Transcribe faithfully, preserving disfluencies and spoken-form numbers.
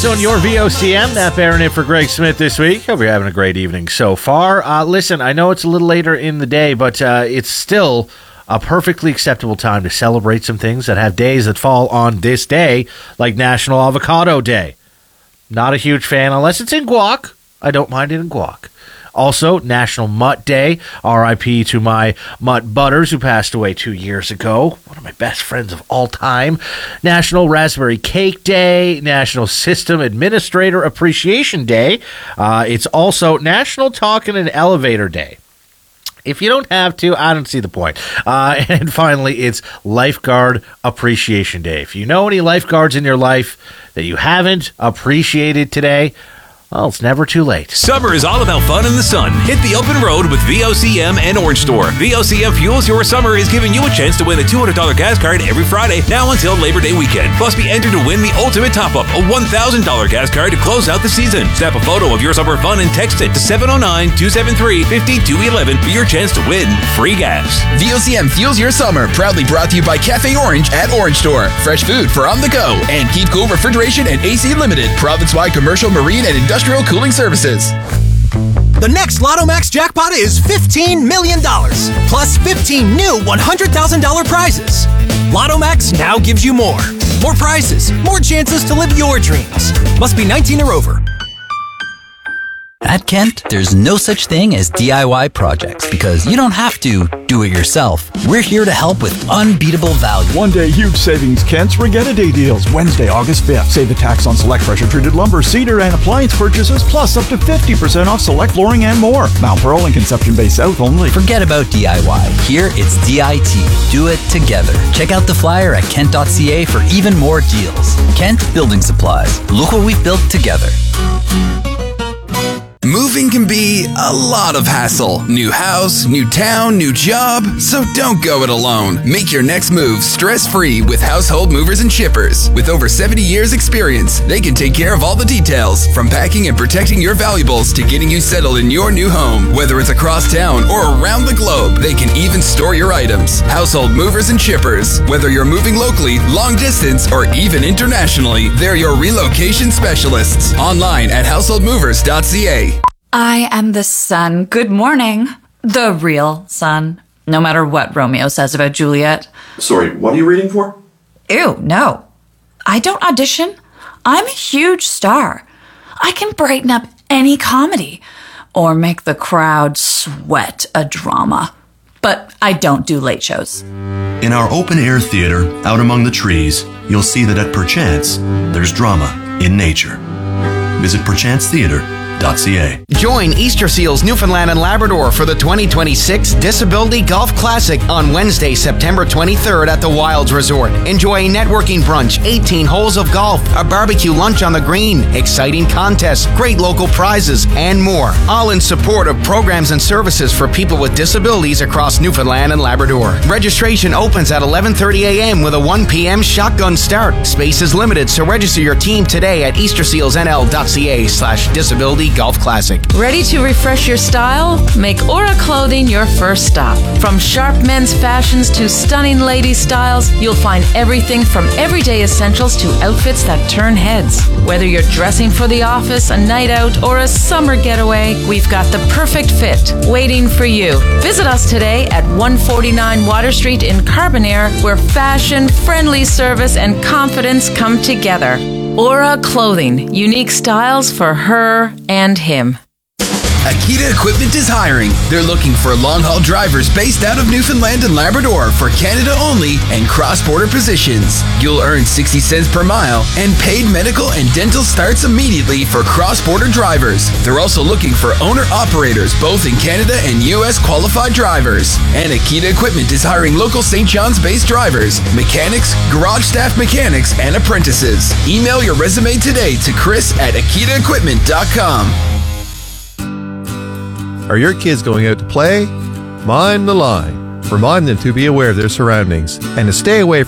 So in your V O C M, Nat Barron in for Greg Smith this week. Hope you're having a great evening so far. Uh, listen, I know it's a little later in the day, but uh, it's still a perfectly acceptable time to celebrate some things that have days that fall on this day, like National Avocado Day. Not a huge fan unless it's in guac. I don't mind it in guac. Also, National Mutt Day. R I P to my Mutt Butters, who passed away two years ago. One of my best friends of all time. National Raspberry Cake Day. National System Administrator Appreciation Day. Uh, it's also National Talk in an Elevator Day. If you don't have to, I don't see the point. Uh, and finally, it's Lifeguard Appreciation Day. If you know any lifeguards in your life that you haven't appreciated today, well, it's never too late. Summer is all about fun in the sun. Hit the open road with V O C M and Orange Store. V O C M Fuels Your Summer is giving you a chance to win a two hundred dollars gas card every Friday, now until Labor Day weekend. Plus, be entered to win the ultimate top-up, a one thousand dollars gas card to close out the season. Snap a photo of your summer fun and text it to seven oh nine, two seven three, five two one one for your chance to win free gas. V O C M Fuels Your Summer, proudly brought to you by Cafe Orange at Orange Store. Fresh food for on the go. And Keep Cool Refrigeration and A C Limited, province-wide commercial, marine, and industrial cooling services. The next Lotto Max jackpot is fifteen million dollars, plus fifteen new one hundred thousand dollars prizes. Lotto Max now gives you more. More prizes, more chances to live your dreams. Must be nineteen or over. At Kent, there's no such thing as D I Y projects because you don't have to do it yourself. We're here to help with unbeatable value. One day huge savings, Kent's Regatta Day deals, Wednesday, August fifth. Save the tax on select pressure-treated lumber, cedar, and appliance purchases, plus up to fifty percent off select flooring and more. Mount Pearl and Conception Bay South only. Forget about D I Y. Here, it's D I T. Do it together. Check out the flyer at kent dot c a for even more deals. Kent Building Supplies. Look what we've built together. Moving can be a lot of hassle. New house, new town, new job. So don't go it alone. Make your next move stress-free with Household Movers and Shippers. With over seventy years experience, they can take care of all the details, from packing and protecting your valuables to getting you settled in your new home. Whether it's across town or around the globe, they can even store your items. Household Movers and Shippers. Whether you're moving locally, long distance, or even internationally, they're your relocation specialists. Online at household movers dot c a. I am the sun. Good morning. The real sun. No matter what Romeo says about Juliet. Sorry, what are you reading for? Ew, no. I don't audition. I'm a huge star. I can brighten up any comedy or make the crowd sweat a drama. But I don't do late shows. In our open-air theater, out among the trees, you'll see that at Perchance, there's drama in nature. Visit perchance theater dot c a. Join Easter Seals Newfoundland and Labrador for the twenty twenty-six Disability Golf Classic on Wednesday, September twenty-third at the Wilds Resort. Enjoy a networking brunch, eighteen holes of golf, a barbecue lunch on the green, exciting contests, great local prizes, and more. All in support of programs and services for people with disabilities across Newfoundland and Labrador. Registration opens at eleven thirty a.m. with a one p.m. shotgun start. Space is limited, so register your team today at easter seals n l dot c a slash disability golf classic. Ready to refresh your style? Make Aura Clothing your first stop. From sharp men's fashions to stunning lady styles, you'll find everything from everyday essentials to outfits that turn heads. Whether you're dressing for the office, a night out, or a summer getaway, we've got the perfect fit waiting for you. Visit us today at one forty-nine Water Street in Carbonaire, where fashion, friendly service, and confidence come together. Aura Clothing, unique styles for her and him. Akita Equipment is hiring. They're looking for long-haul drivers based out of Newfoundland and Labrador for Canada only and cross-border positions. You'll earn sixty cents per mile, and paid medical and dental starts immediately for cross-border drivers. They're also looking for owner-operators both in Canada and U S qualified drivers. And Akita Equipment is hiring local Saint John's-based drivers, mechanics, garage staff mechanics, and apprentices. Email your resume today to Chris at akita equipment dot com. Are your kids going out to play? Mind the line. Remind them to be aware of their surroundings and to stay away from